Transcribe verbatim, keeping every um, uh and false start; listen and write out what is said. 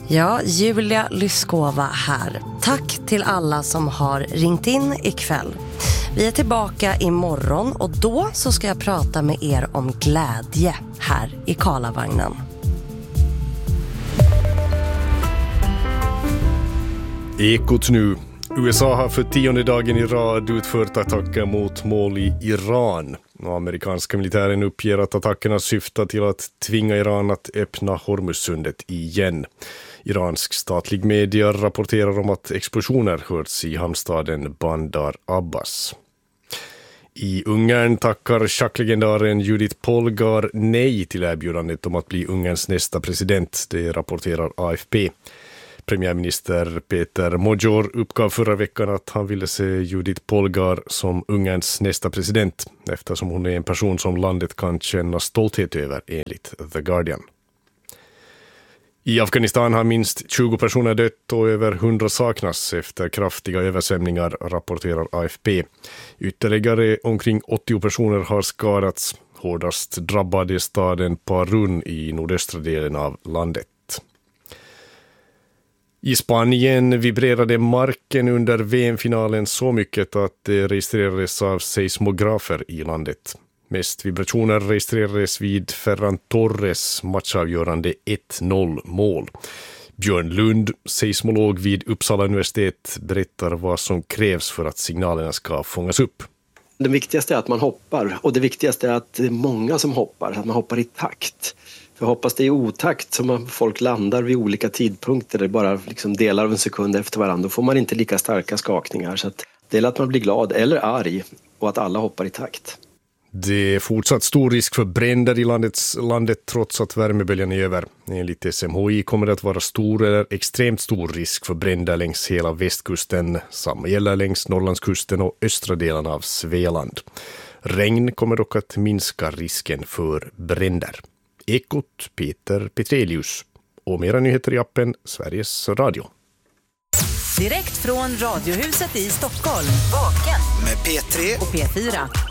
Ja, Julia Lyskova här. Tack till alla som har ringt in ikväll. Vi är tillbaka imorgon och då så ska jag prata med er om glädje här i Karlavagnen. Ekot nu. U S A har för tionde dagen i rad utfört attacker mot mål i Iran. Och amerikanska militären uppger att attackerna syftar till att tvinga Iran att öppna Hormuzsundet igen. Iransk statlig media rapporterar om att explosioner hörts i hamnstaden Bandar Abbas. I Ungern tackar schacklegendaren Judith Polgar nej till erbjudandet om att bli Ungerns nästa president, det rapporterar A F P. Premiärminister Peter Magyar uppgav förra veckan att han ville se Judith Polgar som Ungerns nästa president eftersom hon är en person som landet kan känna stolthet över enligt The Guardian. I Afghanistan har minst tjugo personer dött och över hundra saknas efter kraftiga översvämningar, rapporterar A F P. Ytterligare omkring åttio personer har skadats. Hårdast drabbade staden Parun i nordöstra delen av landet. I Spanien vibrerade marken under V M-finalen så mycket att det registrerades av seismografer i landet. Mest vibrationer registrerades vid Ferran Torres matchavgörande ett noll mål. Björn Lund, seismolog vid Uppsala universitet, berättar vad som krävs för att signalerna ska fångas upp. Det viktigaste är att man hoppar och det viktigaste är att det är många som hoppar, att man hoppar i takt. För hoppas det är i otakt som folk landar vid olika tidpunkter, det är bara liksom delar av en sekund efter varandra, då får man inte lika starka skakningar. Så att det är att man blir glad eller arg och att alla hoppar i takt. Det är fortsatt stor risk för bränder i landets, landet trots att värmeböljan är över. Enligt S M H I kommer det att vara stor eller extremt stor risk för bränder längs hela västkusten. Samma gäller längs Norrlandskusten och östra delen av Svealand. Regn kommer dock att minska risken för bränder. Ekot Peter Petrelius och mera nyheter i appen Sveriges Radio. Direkt från Radiohuset i Stockholm. Vaken med P tre och P fyra.